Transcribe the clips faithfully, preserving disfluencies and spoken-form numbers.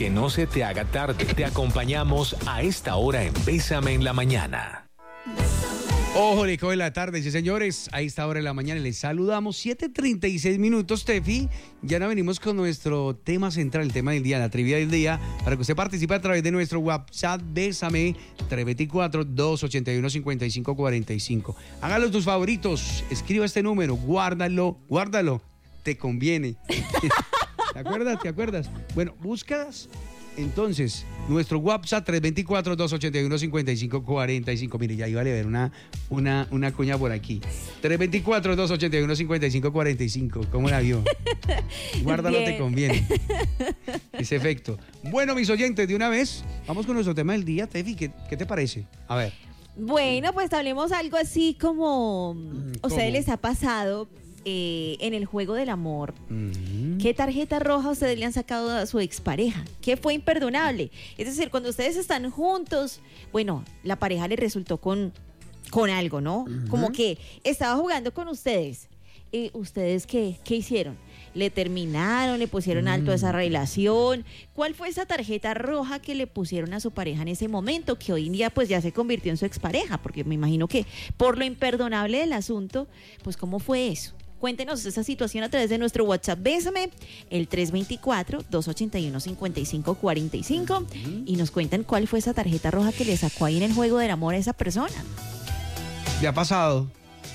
que no se te haga tarde, te acompañamos a esta hora en Bésame en la Mañana. Ojo, le coge la tarde, sí señores, a esta hora de la mañana les saludamos, siete treinta y seis minutos, Tefi, ya no venimos con nuestro tema central, el tema del día, la trivia del día, para que usted participe a través de nuestro WhatsApp, Bésame, tres dos cuatro, dos ocho uno, cinco cinco cuatro cinco. Hágalo tus favoritos, escriba este número, guárdalo, guárdalo, te conviene. ¿Te acuerdas? ¿Te acuerdas? Bueno, buscas... Entonces, nuestro WhatsApp tres dos cuatro, dos ocho uno, cinco cinco cuatro cinco. Mire, ya iba a ver una, una, una cuña por aquí. tres dos cuatro, dos ocho uno, cinco cinco cuatro cinco. ¿Cómo la vio? Guárdalo, Bien. te conviene. Ese efecto. Bueno, mis oyentes, de una vez, vamos con nuestro tema del día. Tefi, ¿qué, qué te parece? A ver. Bueno, pues hablemos algo así como, ¿a ustedes ¿cómo? les ha pasado eh, en el juego del amor? Mm. ¿Qué tarjeta roja ustedes le han sacado a su expareja? ¿Qué fue imperdonable? Es decir, cuando ustedes están juntos, bueno, la pareja le resultó con, con algo, ¿no? Uh-huh. Como que estaba jugando con ustedes. ¿Y ustedes qué, qué hicieron? ¿Le terminaron? ¿Le pusieron alto a esa relación? ¿Cuál fue esa tarjeta roja que le pusieron a su pareja en ese momento, que hoy en día pues ya se convirtió en su expareja? Porque me imagino que por lo imperdonable del asunto, pues ¿cómo fue eso? Cuéntenos esa situación a través de nuestro WhatsApp Bésame, el tres dos cuatro, dos ocho uno, cinco cinco cuatro cinco, y nos cuentan cuál fue esa tarjeta roja que le sacó ahí en el juego del amor a esa persona. ¿Le ha pasado?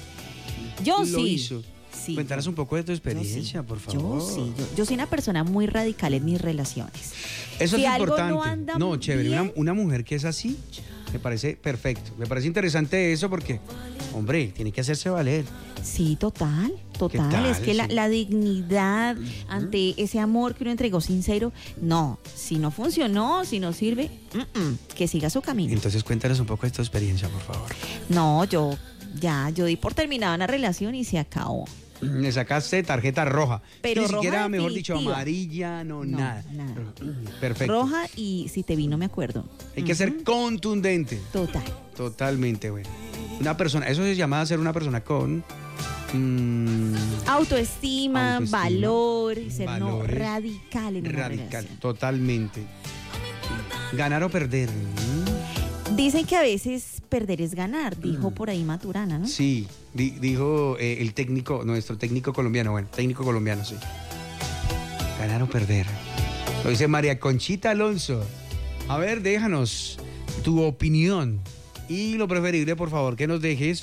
Yo Lo sí. hizo. Sí. Cuéntanos un poco de tu experiencia, Yo sí. por favor. Yo sí, yo, yo soy una persona muy radical en mis relaciones. Eso Si es algo importante. no anda No, chévere. bien- Una, una mujer que es así, me parece perfecto. Me parece interesante eso porque, hombre, tiene que hacerse valer. Sí, total, total. tal? Es que la, Sí. la dignidad ante ese amor que uno entregó sincero, no, si no funcionó, si no sirve, mm-mm, que siga su camino. Entonces, cuéntanos un poco de tu experiencia, por favor. No, yo ya, yo di por terminada una relación y se acabó. Le sacaste tarjeta roja. Pero Ni roja siquiera, mejor dicho, definitiva. amarilla, no, No, nada. nada. Perfecto. Roja y si te vi no me acuerdo. Hay que ser contundente. Total. Totalmente, bueno. Una persona, eso se llama ser una persona con... mm, Autoestima, Autoestima, valor, ser no valores, radical en una radical, relación. totalmente. Ganar o perder. ¿Mm? Dicen que a veces perder es ganar, dijo Mm. por ahí Maturana, ¿no? Sí, di- dijo eh, el técnico, nuestro técnico colombiano, bueno, técnico colombiano, sí. Ganar o perder. Lo dice María Conchita Alonso. A ver, déjanos tu opinión. Y lo preferible, por favor, que nos dejes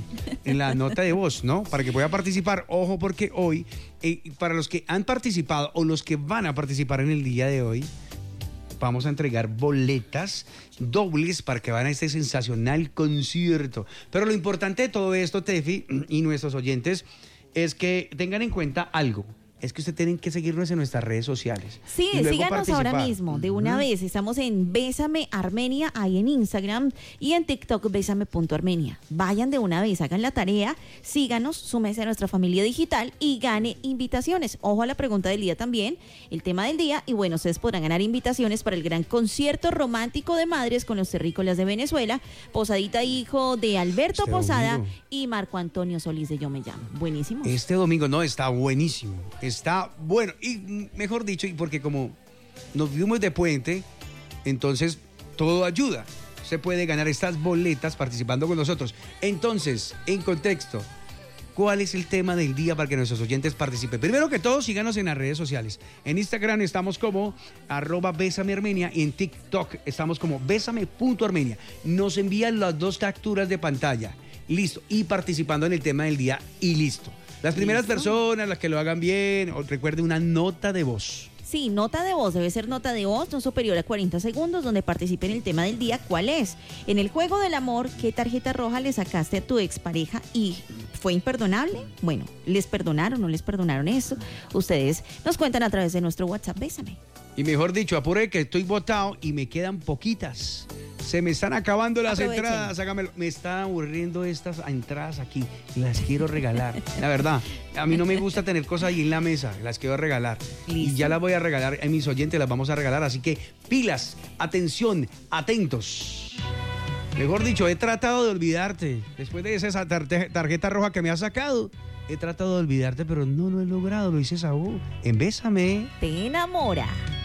en la nota de voz, ¿no? Para que pueda participar. Ojo, porque hoy, eh, para los que han participado o los que van a participar en el día de hoy, vamos a entregar boletas dobles para que vayan a este sensacional concierto. Pero lo importante de todo esto, Tefi, y nuestros oyentes, es que tengan en cuenta algo. Es que ustedes tienen que seguirnos en nuestras redes sociales. Sí, y luego síganos ahora participar. mismo, de una Ujú. vez. Estamos en Bésame Armenia, ahí en Instagram, y en TikTok, bésame punto armenia. Vayan de una vez, hagan la tarea, síganos, súmense a nuestra familia digital y gane invitaciones. Ojo a la pregunta del día también, el tema del día, y bueno, ustedes podrán ganar invitaciones para el gran concierto romántico de madres con los terrícolas de Venezuela, Posadita hijo de Alberto Este Posada domingo. y Marco Antonio Solís de Yo Me Llamo. Buenísimo. Este domingo, no, está buenísimo. Está bueno. Y mm, mejor dicho, y porque como nos vimos de puente, entonces todo ayuda. Se puede ganar estas boletas participando con nosotros. Entonces, en contexto, ¿cuál es el tema del día para que nuestros oyentes participen? Primero que todo, síganos en las redes sociales. En Instagram estamos como arroba Bésame Armenia y en TikTok estamos como bésame punto armenia. Nos envían las dos capturas de pantalla. Listo. Y participando en el tema del día y listo. Las primeras Listo. personas, las que lo hagan bien, o recuerde una nota de voz. Sí, nota de voz, debe ser nota de voz no superior a cuarenta segundos donde participe en el tema del día. ¿Cuál es? En el juego del amor, ¿qué tarjeta roja le sacaste a tu expareja y fue imperdonable? Bueno, ¿les perdonaron o no les perdonaron esto? Ustedes nos cuentan a través de nuestro WhatsApp Bésame. Y mejor dicho, apure que estoy votado y me quedan poquitas. Se me están acabando las Aprovechen. entradas, hágamelo. Me están aburriendo estas entradas aquí. Las quiero regalar. La verdad, a mí no me gusta tener cosas ahí en la mesa. Las quiero regalar. Listo. Y ya las voy a regalar a mis oyentes, las vamos a regalar. Así que pilas, atención, atentos. Mejor dicho, he tratado de olvidarte. Después de esa tar- tarjeta roja que me has sacado, he tratado de olvidarte, pero no lo he logrado. Lo hice Saúl. En Bésame. Te enamora.